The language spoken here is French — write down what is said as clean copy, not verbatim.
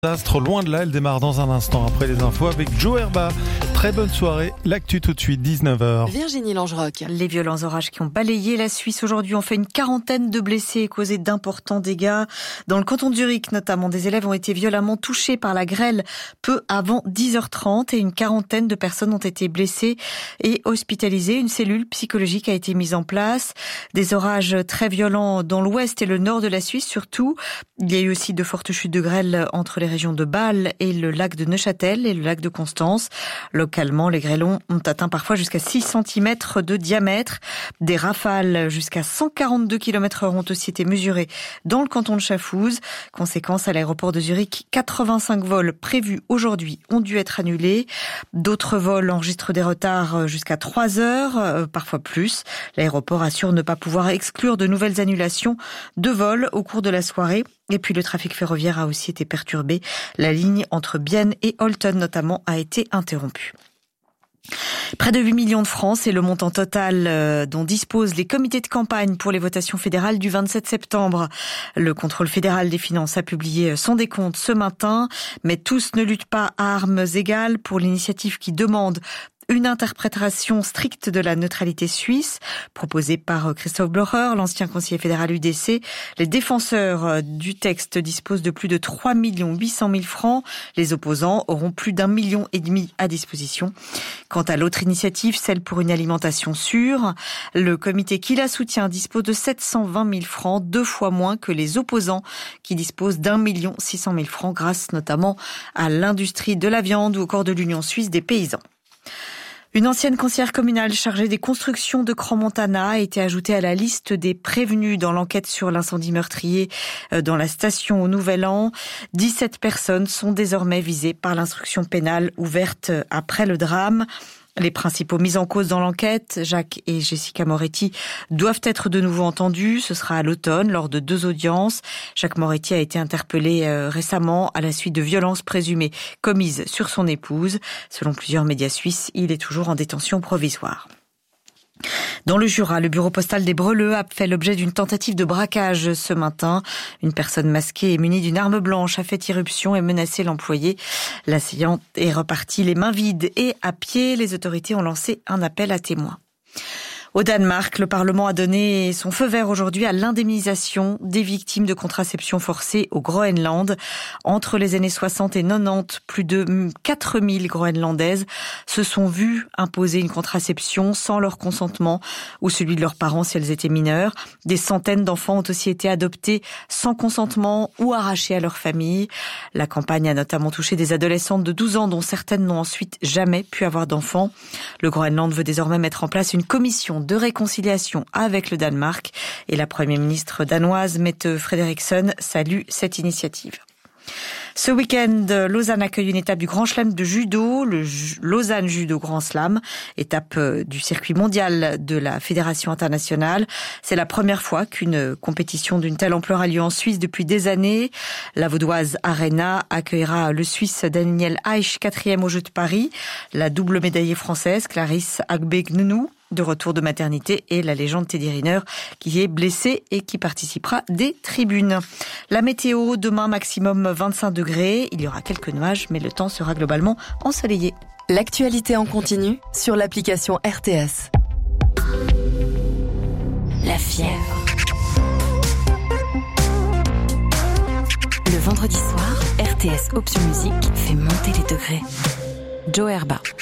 Astre, loin de là, elle démarre dans un instant après les infos avec Joe Herba. Très bonne soirée, l'actu tout de suite, 19h. Virginie Langeroc. Les violents orages qui ont balayé la Suisse aujourd'hui ont fait une quarantaine de blessés et causé d'importants dégâts. Dans le canton de Zurich notamment, des élèves ont été violemment touchés par la grêle peu avant 10h30 et une quarantaine de personnes ont été blessées et hospitalisées. Une cellule psychologique a été mise en place. Des orages très violents dans l'ouest et le nord de la Suisse surtout. Il y a eu aussi de fortes chutes de grêle entre les régions de Bâle et le lac de Neuchâtel et le lac de Constance. Localement, les grêlons ont atteint parfois jusqu'à 6 cm de diamètre. Des rafales jusqu'à 142 km/h ont aussi été mesurées dans le canton de Schaffhouse. Conséquence, à l'aéroport de Zurich, 85 vols prévus aujourd'hui ont dû être annulés. D'autres vols enregistrent des retards jusqu'à 3 heures, parfois plus. L'aéroport assure ne pas pouvoir exclure de nouvelles annulations de vols au cours de la soirée. Et puis le trafic ferroviaire a aussi été perturbé. La ligne entre Bienne et Olten notamment a été interrompue. Près de 8 millions de francs, c'est le montant total dont disposent les comités de campagne pour les votations fédérales du 27 septembre. Le contrôle fédéral des finances a publié son décompte ce matin, mais tous ne luttent pas à armes égales pour l'initiative qui demande une interprétation stricte de la neutralité suisse, proposée par Christophe Blocher, l'ancien conseiller fédéral UDC. Les défenseurs du texte disposent de plus de 3 800 000 francs. Les opposants auront plus d'1,5 million à disposition. Quant à l'autre initiative, celle pour une alimentation sûre, le comité qui la soutient dispose de 720 000 francs, 2 fois moins que les opposants qui disposent d'1 600 000 francs grâce notamment à l'industrie de la viande ou au corps de l'Union suisse des paysans. Une ancienne conseillère communale chargée des constructions de Crans-Montana a été ajoutée à la liste des prévenus dans l'enquête sur l'incendie meurtrier dans la station au Nouvel An. 17 personnes sont désormais visées par l'instruction pénale ouverte après le drame. Les principaux mis en cause dans l'enquête, Jacques et Jessica Moretti, doivent être de nouveau entendus. Ce sera à l'automne, lors de 2 audiences. Jacques Moretti a été interpellé récemment à la suite de violences présumées commises sur son épouse. Selon plusieurs médias suisses, il est toujours en détention provisoire. Dans le Jura, le bureau postal des Breleux a fait l'objet d'une tentative de braquage ce matin. Une personne masquée et munie d'une arme blanche a fait irruption et menacé l'employé. L'assaillant est reparti les mains vides et à pied. Les autorités ont lancé un appel à témoins. Au Danemark, le Parlement a donné son feu vert aujourd'hui à l'indemnisation des victimes de contraception forcée au Groenland. Entre les années 60 et 90, plus de 4000 Groenlandaises se sont vues imposer une contraception sans leur consentement ou celui de leurs parents si elles étaient mineures. Des centaines d'enfants ont aussi été adoptés sans consentement ou arrachés à leur famille. La campagne a notamment touché des adolescentes de 12 ans dont certaines n'ont ensuite jamais pu avoir d'enfants. Le Groenland veut désormais mettre en place une commission de réconciliation avec le Danemark et la première ministre danoise Mette Frederiksen salue cette initiative. Ce week-end, Lausanne accueille une étape du Grand Chelem de judo, le Lausanne Judo Grand Slam, étape du circuit mondial de la Fédération internationale. C'est la première fois qu'une compétition d'une telle ampleur a lieu en Suisse depuis des années. La vaudoise Arena accueillera le Suisse Daniel Eich, 4e aux Jeux de Paris, la double médaillée française Clarisse Agbe-Gnenou, de retour de maternité, et la légende Teddy Riner qui est blessé et qui participera des tribunes. La météo, demain maximum 25 degrés, il y aura quelques nuages mais le temps sera globalement ensoleillé. L'actualité en continu sur l'application RTS. La fièvre. Le vendredi soir, RTS Option Musique fait monter les degrés. Joe Herba.